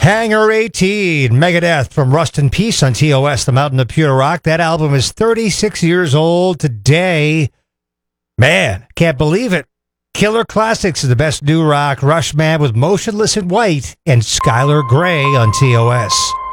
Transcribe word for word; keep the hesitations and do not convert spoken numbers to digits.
Hangar eighteen, Megadeth from Rust in Peace on T O S, the Mountain of Pure Rock. That album is thirty-six years old today. Man, can't believe it. Killer Classics is the best new rock. Rushman with Motionless in White and Skylar Grey on T O S.